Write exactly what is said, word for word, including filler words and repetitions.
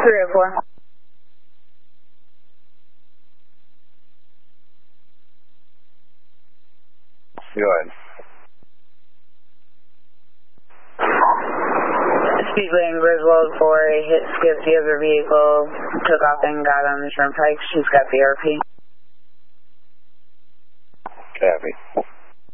three oh four. Go ahead. Speed lane Griswold for a hit skip the other vehicle, took off and got on the turnpike. She's got the R P. Copy.